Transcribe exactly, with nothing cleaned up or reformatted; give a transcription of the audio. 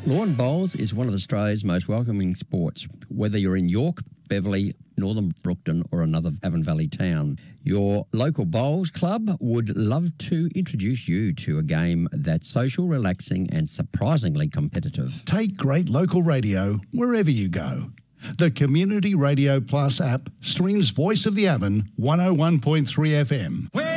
Lawn bowls is one of Australia's most welcoming sports, whether you're in York, Beverley, Northern Brookton or another Avon Valley town. Your local bowls club would love to introduce you to a game that's social, relaxing and surprisingly competitive. Take great local radio wherever you go. The Community Radio Plus app streams Voice of the Avon one oh one point three F M.